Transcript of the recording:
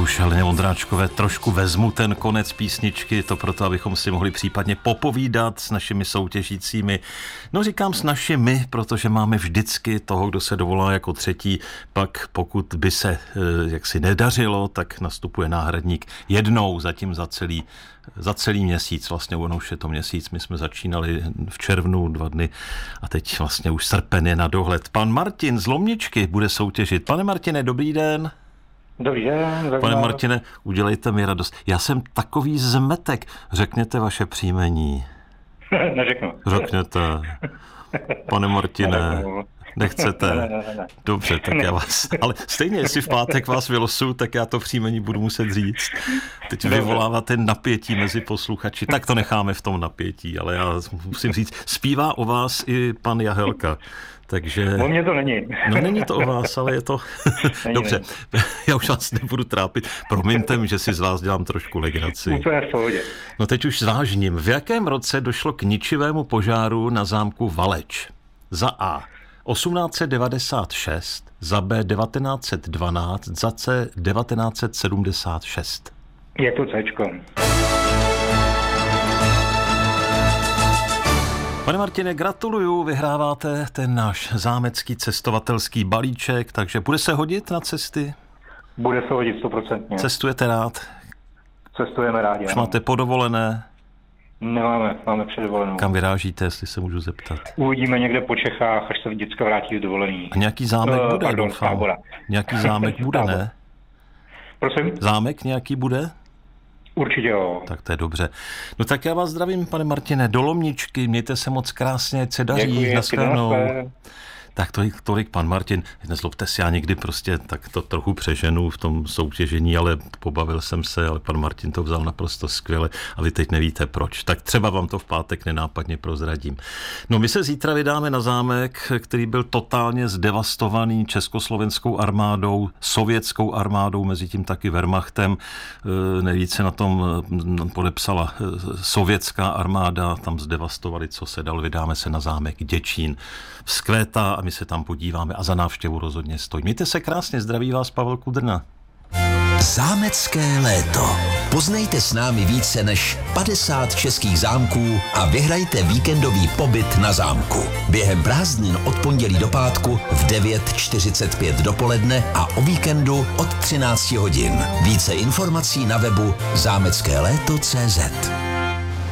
už Heleně Vondráčkové trošku vezmu ten konec písničky, to proto, abychom si mohli případně popovídat s našimi soutěžícími. No říkám s našimi, protože máme vždycky toho, kdo se dovolá jako třetí, pak pokud by se jaksi nedařilo, tak nastupuje náhradník jednou zatím za celý měsíc, vlastně ono už je to měsíc, my jsme začínali v červnu 2 dny a teď vlastně už srpen je na dohled. Pan Martin z Lomničky bude soutěžit. Pane Martine, dobrý den. Dobrý den. Pane Martine, udělejte mi radost. Já jsem takový zmetek. Řekněte vaše příjmení. Neřeknu. Řekněte. Pane Martine, nechcete? Ne. Dobře, tak já vás... Ale stejně, jestli v pátek vás vylosuju, tak já to příjmení budu muset říct. Teď vyvoláváte napětí mezi posluchači. Tak to necháme v tom napětí, ale já musím říct, zpívá o vás i pan Jahelka. Takže... O mně to není. No není to o vás, ale je to... Dobře, já už vás nebudu trápit. Promiňte mi, že si z vás dělám trošku legraci. Úplně v pohodě. No teď už zvážním. V jakém roce došlo k ničivému požáru na zámku Valeč? Za A. 1896, za B. 1912, za C. 1976. Je to Cčko. Pane Martine, gratuluju, vyhráváte ten náš zámecký cestovatelský balíček, takže bude se hodit na cesty? Bude se hodit 100%. Cestujete rád? Cestujeme rádi. Už máte podovolené? Nemáme, máme předovolenou. Kam vyrážíte, jestli se můžu zeptat? Uvidíme někde po Čechách, až se děcka vrátí z dovolený. A nějaký zámek bude, pardon, doufám. Nějaký zámek bude, ne? Prosím? Zámek nějaký bude? Určitě jo. Tak to je dobře. No tak já vás zdravím, pane Martine, do Lomničky, mějte se moc krásně, ať se daří, nashledanou. Tak tolik pan Martin, nezlobte si, já někdy prostě tak to trochu přeženu v tom soutěžení, ale pobavil jsem se, ale pan Martin to vzal naprosto skvěle a vy teď nevíte proč. Tak třeba vám to v pátek nenápadně prozradím. No my se zítra vydáme na zámek, který byl totálně zdevastovaný československou armádou, sovětskou armádou, mezi tím taky Wehrmachtem. Nejvíce na tom podepsala sovětská armáda, tam zdevastovali, co se dal. Vydáme se na zámek Děčín. Vzkvétá a my se tam podíváme a za návštěvu rozhodně stojí. Mějte se krásně, zdraví vás Pavel Kudrna. Zámecké léto. Poznejte s námi více než 50 českých zámků a vyhrajte víkendový pobyt na zámku. Během prázdnin od pondělí do pátku v 9:45 dopoledne a o víkendu od 13 hodin. Více informací na webu zameckéléto.cz.